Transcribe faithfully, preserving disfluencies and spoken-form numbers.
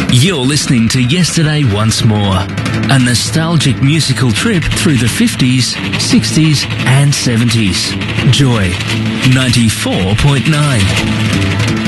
You're listening to Yesterday Once More, a nostalgic musical trip through the fifties, sixties and seventies. Joy ninety-four point nine.